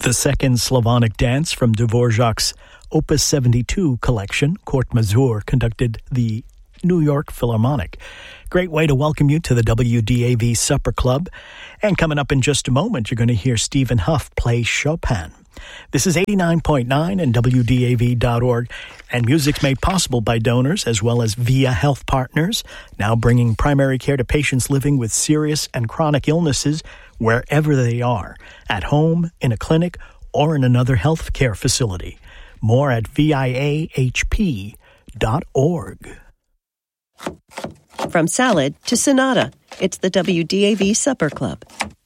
The second Slavonic dance from Dvorak's Opus 72 collection, Court Mazur, conducted the New York Philharmonic. Great way to welcome you to the WDAV Supper Club. And coming up in just a moment, you're going to hear Stephen Huff play Chopin. This is 89.9 and WDAV.org, and music's made possible by donors as well as via health partners, now bringing primary care to patients living with serious and chronic illnesses wherever they are, at home, in a clinic, or in another health care facility. More at viahp.org. From salad to sonata, it's the WDAV Supper Club.